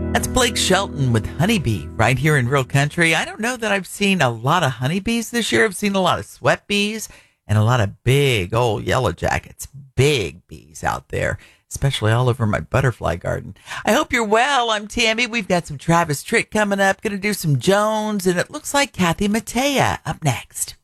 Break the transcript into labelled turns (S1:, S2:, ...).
S1: That's Blake Shelton with Honeybee right here in Real Country. I don't know that I've seen a lot of honeybees this year. I've seen a lot of sweat bees and a lot of big old yellow jackets, big bees out there, especially all over my butterfly garden. I hope you're well. I'm Tammy. We've got some Travis Tritt coming up, going to do some Jones, and it looks like Kathy Mattea up next.